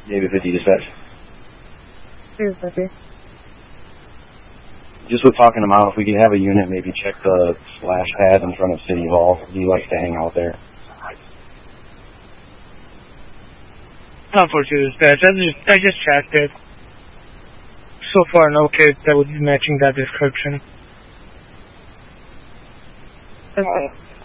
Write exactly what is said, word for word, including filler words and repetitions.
Navy fifty dispatch. Navy fifty. Just with talking him out, if we could have a unit maybe check the splash pad in front of City Hall. He likes to hang out there. Unfortunately, dispatch. I just, I just checked it. So far, no kids that would be matching that description. Okay.